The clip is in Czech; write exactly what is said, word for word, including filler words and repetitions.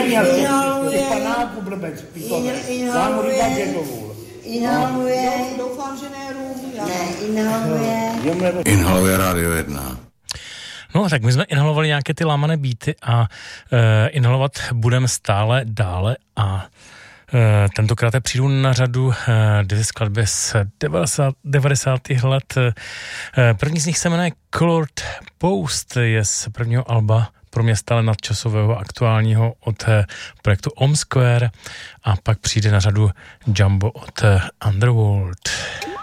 Inhaluje. Je panáku blbec, píkové. Já mu říkám běgovůl. Inhaluje. Doufám, že ne rum. Ne, inhaluje. Inhaluje Rádio jedna. No, tak my jsme inhalovali nějaké ty lámané beaty a e, inhalovat budeme stále dále a e, tentokrát přijdu na řadu e, dvě skladby z devadesátých let. E, první z nich se jmenuje Colored Post, je z prvního alba pro mě stále nadčasového aktuálního od e, projektu Om Square a pak přijde na řadu Jumbo od e, Underworld.